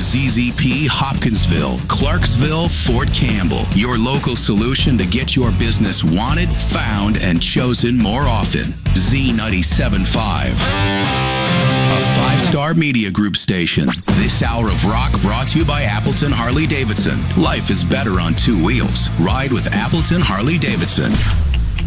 ZZP Hopkinsville, Clarksville, Fort Campbell. Your local solution to get your business wanted, found, and chosen more often. Z97.5. A 5-star media group station. This hour of rock brought to you by Appleton Harley Davidson. Life is better on 2 wheels. Ride with Appleton Harley Davidson.